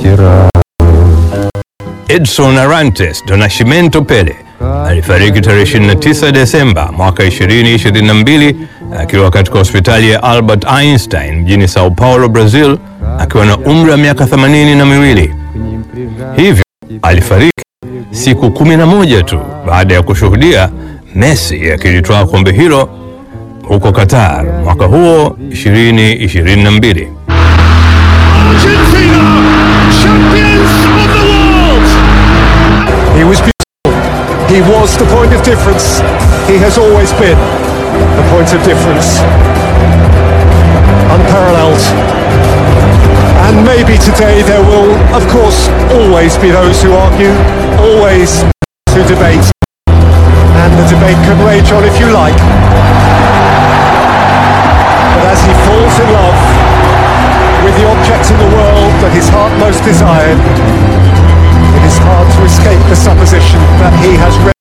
Edson Arantes do Nascimento Pele alifariki tarehe 29 Desemba mwaka 2022 akiwa katika hospitali ya Albert Einstein mjini Sao Paulo, Brazil, akiwa na umri wa miaka 82. Hivyo alifariki siku 11 tu baada ya kushuhudia Messi akilitwaa kombe hilo huko Qatar mwaka huo 2022. Argentina, champions of the world! He was beautiful. He was the point of difference. He has always been the point of difference. Unparalleled. And maybe today there will, of course, always be those who argue, always who debate. And the debate can rage on if you like. But as he falls in love with the object in the world that his heart most desired, it is hard to escape the supposition that he has